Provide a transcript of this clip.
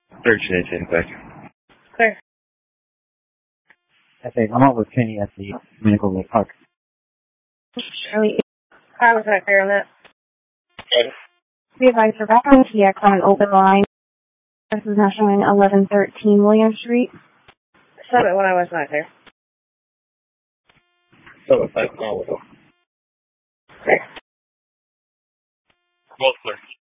Search engine quick. Clear. I say, I'm out with Kenny at the Medical Lake Park. Charlie, I was not clear on that. Okay. Be advised, we're back on TX on an open line. This is now showing 1113 William Street. Said it when I was not clear. So if I call it. Clear. Both clear.